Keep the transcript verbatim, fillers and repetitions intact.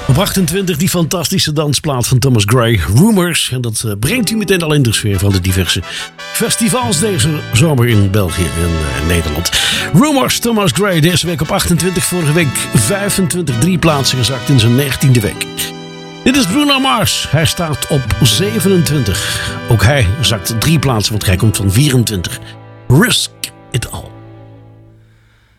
Op achtentwintig die fantastische dansplaat van Thomas Gray, Rumors. En dat uh, brengt u meteen al in de sfeer van de diverse festivals deze zomer in België en uh, Nederland. Rumors, Thomas Gray, deze week op achtentwintig, vorige week vijfentwintig, drie plaatsen gezakt in zijn negentiende week. Dit is Bruno Mars, hij staat op zevenentwintig. Ook hij zakt drie plaatsen, want hij komt van vierentwintig. Risk It All.